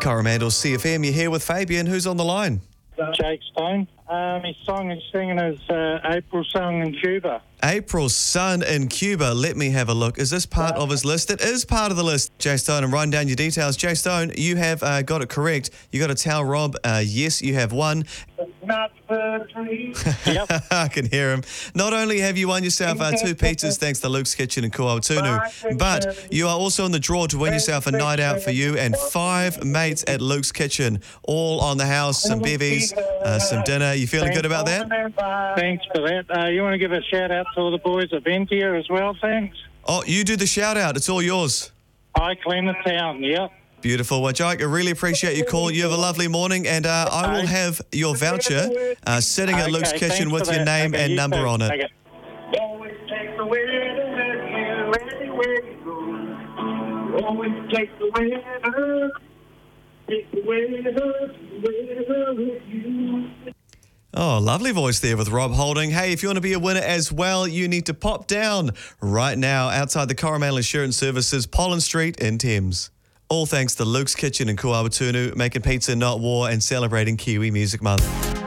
Coromandel CFM, you're here with Fabian. Who's on the line? Jake Stone. His song he's singing is April Song in Cuba. April Sun in Cuba. Let me have a look. Is this part of his list? It is part of the list. Jay Stone, I'm writing down your details. Jay Stone, you have got it correct. You got to tell Rob, yes, you have won. Not the dream. Yep. I can hear him. Not only have you won yourself 2 pizzas thanks to Luke's Kitchen in Kuawatunu, but you are also in the draw to win yourself a night out for you and 5 mates at Luke's Kitchen, all on the house, some bevies, some dinner. You feeling good about that? Thanks for that. You want to give a shout out to all the boys at Ventia as well, thanks. Oh, you do the shout out. It's all yours. I clean the town, yep. Beautiful. Well, Jake, I really appreciate your call. You have a lovely morning, and I will have your voucher sitting at Luke's Kitchen with your name and number on it. Always take the way anywhere you go. Always take the way take the way with you. Oh, lovely voice there with Rob Holding. Hey, if you want to be a winner as well, you need to pop down right now outside the Coromandel Insurance Services, Pollen Street in Thames. All thanks to Luke's Kitchen in Kuawatunu, making pizza, not war, and celebrating Kiwi Music Month.